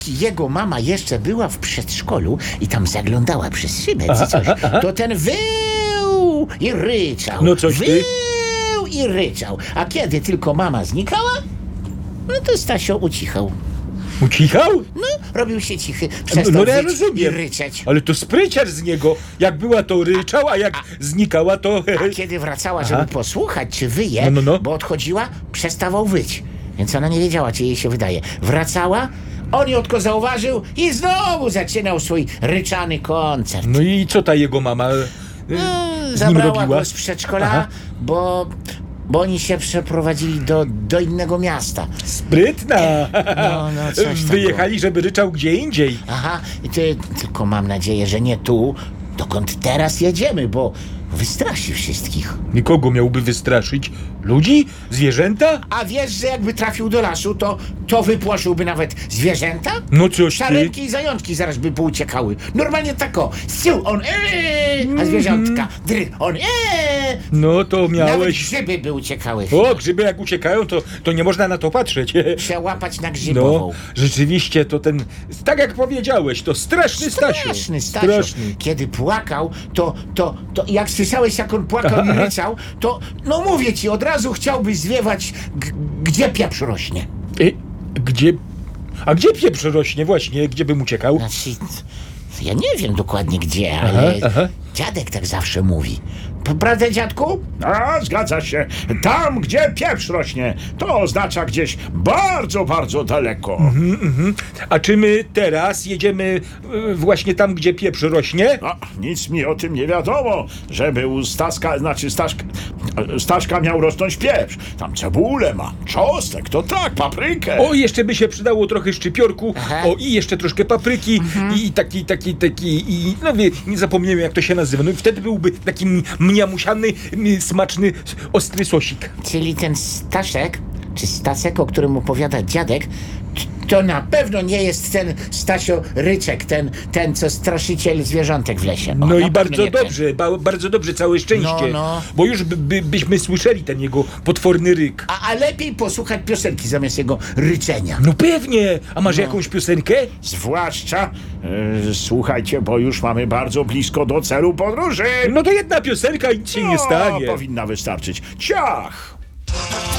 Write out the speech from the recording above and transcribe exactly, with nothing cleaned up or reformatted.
jego mama jeszcze była w przedszkolu i tam zaglądała przez szybę czy coś, to ten wył i ryczał. No coś ty. Wył i ryczał. A kiedy tylko mama znikała, no to Stasio ucichał. Ucichał? No, robił się cichy, przestał No, no ja wyć i rozumiem. ryczeć. Ale to spryciarz z niego. Jak była, to ryczał, a jak znikała, to... A kiedy wracała, żeby Aha. posłuchać, czy wyje, No, no, no. bo odchodziła, przestawał wyć. Więc ona nie wiedziała, czy jej się wydaje. Wracała, on ją tylko zauważył i znowu zaczynał swój ryczany koncert. No i co ta jego mama e, No, z nim zabrała robiła? go z przedszkola, Aha. bo, bo oni się przeprowadzili do, do innego miasta. Sprytna. No, no, coś tam Wyjechali, żeby ryczał gdzie indziej. Aha, i ty, tylko mam nadzieję, że nie tu, dokąd teraz jedziemy, bo wystraszy wszystkich. Nikogo miałby wystraszyć? Ludzi? Zwierzęta? A wiesz, że jakby trafił do lasu, to, to wypłoszyłby nawet zwierzęta? No coś ty. Szarenki i zajączki zaraz by pouciekały. Normalnie tako. Siu, on eee, a zwierzątka dry, on eee. No to Nawet miałeś... grzyby by uciekały. O, grzyby jak uciekają, to, to nie można na to patrzeć. Przełapać na grzybową. No, rzeczywiście to ten... Tak jak powiedziałeś, to straszny Stasiu. Straszny Stasiu. Straszny. Kiedy płakał, to, to, to jak słyszałeś, jak on płakał i ryczał, to no mówię ci, od razu chciałbyś zwiewać, g- gdzie pieprz rośnie. E, gdzie... A gdzie pieprz rośnie właśnie? Gdzie bym uciekał? Znaczy, ja nie wiem dokładnie gdzie, ale Aha, aha. dziadek tak zawsze mówi. P- Prawda, dziadku? A, zgadza się. Tam, gdzie pieprz rośnie, to oznacza gdzieś bardzo, bardzo daleko. A czy my teraz jedziemy e, właśnie tam, gdzie pieprz rośnie? A, nic mi o tym nie wiadomo, żeby u Staska, znaczy Staszka, Staszka miał rosnąć pieprz. Tam cebulę ma, czosnek, to tak, paprykę. O, jeszcze by się przydało trochę szczypiorku, Aha. o i jeszcze troszkę papryki i taki, taki, taki, i no wie, nie zapomniałem jak to się nazywa, no i wtedy byłby taki m- mniamusiany, m- smaczny, s- ostry sosik. Czyli ten Staszek, czy Stasek, o którym opowiada dziadek, t- to na pewno nie jest ten Stasio Ryczek, ten, ten co straszyciel zwierzątek w lesie. O, No na i pewno bardzo nie ten. dobrze, ba, bardzo dobrze, całe szczęście, No, no. bo już by, by, byśmy słyszeli ten jego potworny ryk. A, a lepiej posłuchać piosenki zamiast jego ryczenia. No pewnie, a masz jakąś piosenkę? Zwłaszcza, e, słuchajcie, bo już mamy bardzo blisko do celu podróży. No to jedna piosenka i nic się nie No, stanie. powinna wystarczyć. Ciach!